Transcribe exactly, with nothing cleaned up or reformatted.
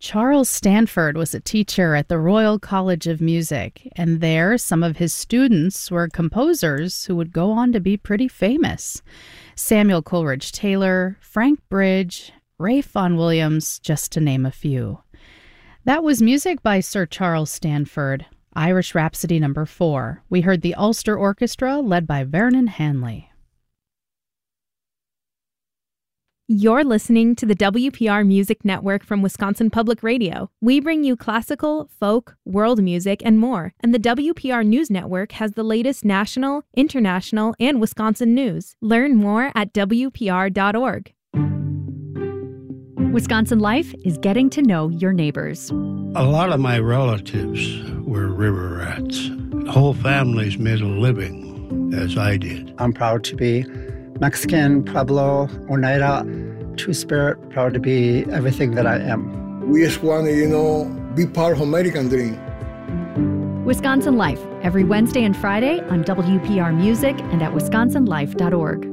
Charles Stanford was a teacher at the Royal College of Music, and there some of his students were composers who would go on to be pretty famous. Samuel Coleridge Taylor, Frank Bridge, Ralph Vaughan Williams, just to name a few. That was music by Sir Charles Stanford, Irish Rhapsody number four. We heard the Ulster Orchestra led by Vernon Hanley. You're listening to the W P R Music Network from Wisconsin Public Radio. We bring you classical, folk, world music, and more. And the W P R News Network has the latest national, international, and Wisconsin news. Learn more at W P R dot org. Wisconsin Life is getting to know your neighbors. A lot of my relatives were river rats. Whole families made a living, as I did. I'm proud to be Mexican, Pueblo, Oneida, Two-Spirit, proud to be everything that I am. We just want to, you know, be part of American dream. Wisconsin Life, every Wednesday and Friday on W P R Music and at wisconsin life dot org.